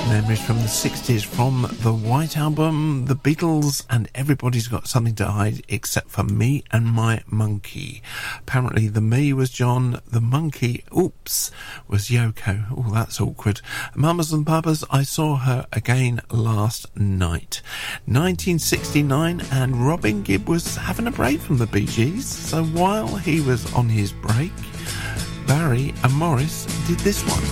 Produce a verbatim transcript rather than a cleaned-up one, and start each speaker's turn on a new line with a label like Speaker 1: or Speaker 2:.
Speaker 1: Memories from the sixties from the White Album, The Beatles, and Everybody's Got Something to Hide Except for Me and My Monkey. Apparently the me was John, the monkey, oops, was Yoko. Oh, that's awkward. Mamas and Papas, I Saw Her Again Last Night. nineteen sixty-nine, and Robin Gibb was having a break from the Bee Gees, so while he was on his break, Barry and Morris did this one.